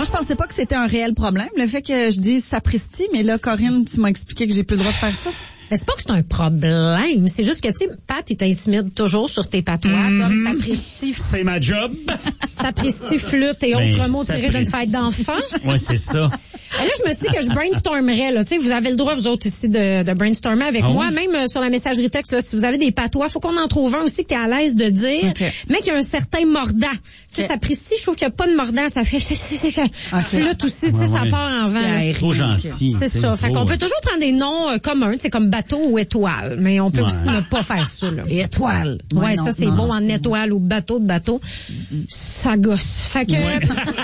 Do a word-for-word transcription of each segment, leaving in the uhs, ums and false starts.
Moi, je pensais pas que c'était un réel problème, le fait que je dise sapristi, mais là, Corinne, tu m'as expliqué que j'ai plus le droit de faire ça. Mais c'est pas que c'est un problème, c'est juste que, tu sais, Pat, il t'intimide toujours sur tes patois, mm-hmm. comme sapristi. C'est ma job. Sapristi, flûte et ben, autres mots tirés d'une fête d'enfant. Oui, c'est ça. Et là, je me suis dit que je brainstormerais, là. Tu sais, vous avez le droit, vous autres ici, de, de brainstormer avec ah, moi. Oui? Même euh, sur la messagerie texte, là, si vous avez des patois, faut qu'on en trouve un aussi que t'es à l'aise de dire, okay. mais qu'il y a un certain mordant. Tu sais, okay. sapristi, je trouve qu'il n'y a pas de mordant. Ça fait okay. flûte aussi, tu sais, ouais, ça ouais. part en vent. Trop gentil. C'est ça. Fait qu'on peut toujours prendre des noms euh, communs, tu sais, comme bateau ou étoile. Mais on peut ouais. aussi ne pas faire ça, là. Étoile. Ouais, ouais non, ça, c'est non, beau c'est en étoile bon. Ou bateau de bateau. Mm-hmm. Ça gosse. Fait que... Ouais.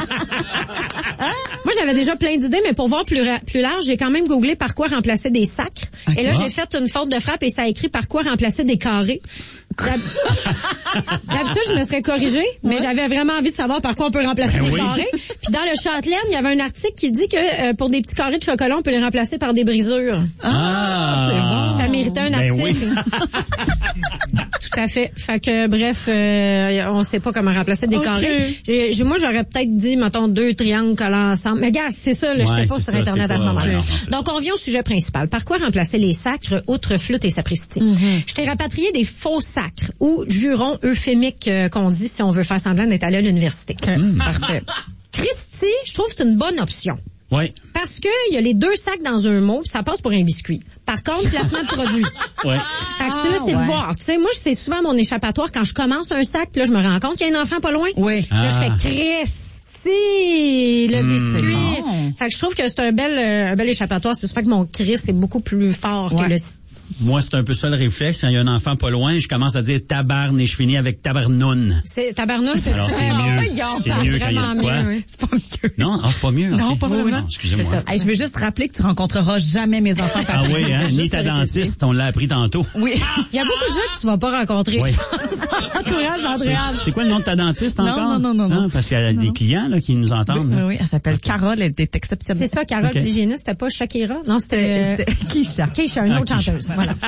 Moi, j'avais déjà plein d'idées, mais pour voir plus, ra- plus large, j'ai quand même googlé par quoi remplacer des sacres. Okay. Et là, j'ai fait une faute de frappe et ça a écrit par quoi remplacer des carrés. D'hab... D'habitude, je me serais corrigée, mais ouais. j'avais vraiment envie de savoir par quoi on peut remplacer ben des oui. carrés. Puis dans le Châtelaine, il y avait un article qui dit que euh, pour des petits carrés de chocolat, on peut les remplacer par des brisures. Ah, c'est bon. Ça méritait un ben article. Oui. Tout à fait. Fait que, bref, euh, on sait pas comment remplacer des okay. carrés. J'ai, j'ai, moi, j'aurais peut-être dit, mettons, deux triangles collés ensemble. Mais gars, c'est ça, là, ouais, j'étais pas sur ça, Internet à ce moment-là. Donc, on vient au sujet principal. Par quoi remplacer les sacres, outre flûte et sapristi? Mm-hmm. Je t'ai rapatrié des faux sacres ou jurons euphémiques euh, qu'on dit si on veut faire semblant d'être allé à l'université. Mm. Parfait. Christy, je trouve que c'est une bonne option. Oui. Parce que il y a les deux sacs dans un mot, ça passe pour un biscuit. Par contre, placement de produit. Ouais. Fait que c'est là, c'est ah, ouais. de voir. Tu sais, moi, c'est souvent mon échappatoire quand je commence un sac, puis là, je me rends compte qu'il y a un enfant pas loin. Oui. Là, ah. je fais Christy, le biscuit. Mmh, bon. Fait que je trouve que c'est un bel, euh, un bel échappatoire. C'est sûr que mon Chris est beaucoup plus fort ouais. que le Moi, c'est un peu ça le réflexe. Quand il y a un enfant pas loin, je commence à dire tabarne et je finis avec tabarnoun. C'est, tabarnoun, c'est Alors, c'est vraiment mieux. C'est, c'est mieux quand il y a de quoi. Mieux, oui. C'est pas mieux. Non, oh, c'est pas mieux. Non, okay. pas vraiment. Non, excusez-moi. C'est ça. Hey, je veux juste rappeler que tu rencontreras jamais mes enfants. Ah oui, hein, ni ta dentiste, on l'a appris tantôt. Oui. Il y a beaucoup de gens que tu vas pas rencontrer. Oui. Entourage d'Andréane. C'est, c'est quoi le nom de ta dentiste non, encore? Non, non, non, non. Ah, parce qu'il y a non. des clients, là, qui nous entendent. Oui, oui, elle s'appelle okay. Carole, elle est exceptionnelle. C'est ça, Carole, okay. l'hygiéniste, c'était pas Shakira? Non, c'était... C'était Keisha. Keisha, une ah, autre Keisha. chanteuse, voilà.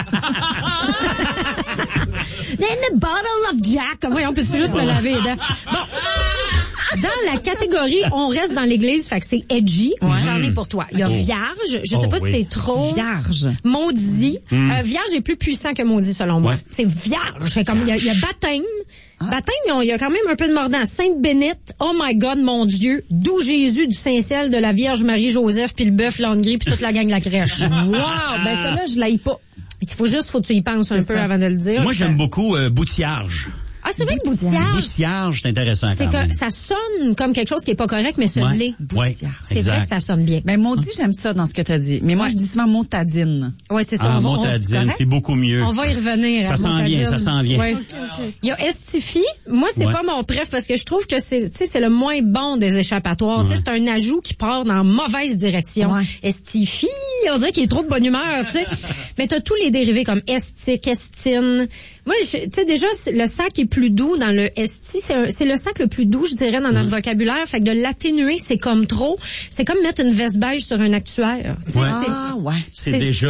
Then a bottle of Jack. Voyons, on peut juste me laver les dents. Bon. Dans la catégorie, on reste dans l'église, fait que c'est edgy. Ouais. J'en ai pour toi. Il y a oh. vierge. Je oh, sais pas oui. si c'est trop. Vierge. Maudit. Mm. Euh, vierge est plus puissant que maudit, selon moi. Ouais. C'est vierge. C'est comme, il y a, il y a baptême. Ah. Baptême, il y a quand même un peu de mordant. Sainte Bénite. Oh my God, mon Dieu. D'où Jésus du Saint-Ciel, de la Vierge Marie-Joseph, puis le bœuf, l'âne gris, puis toute la gang de la crèche. Wow! Ben, ça là, je l'aille pas. Il faut juste, faut que tu y penses un c'est peu ça. Avant de le dire. Moi, j'aime beaucoup euh, boutillage. Ah, c'est vrai que boutillage. Boutillage, c'est intéressant c'est quand que même. Ça sonne comme quelque chose qui est pas correct, mais ça ouais. l'est. Ouais. C'est vrai que ça sonne bien. Ben, maudit, j'aime ça dans ce que tu as dit. Mais moi, ouais. je dis souvent motadine. Ouais, c'est ça. Ah, on va, motadine, on... c'est beaucoup mieux. On va y revenir. Ça sent bien, ça sent bien. Ouais. Okay, okay. Il y a Estifi. Moi, c'est ouais. pas mon préf parce que je trouve que c'est, tu sais, c'est le moins bon des échappatoires. Ouais. Tu sais, c'est un ajout qui part dans mauvaise direction. Ouais. Estifi, on dirait qu'il est trop de bonne humeur, tu sais. Mais t'as tous les dérivés comme estique, estine. Moi, tu sais, déjà, le sac est plus doux dans le esti. C'est, un, c'est le sac le plus doux, je dirais, dans notre mmh. vocabulaire. Fait que de l'atténuer, c'est comme trop. C'est comme mettre une veste beige sur un actuaire. Ouais. C'est, ah, ouais. C'est, c'est déjà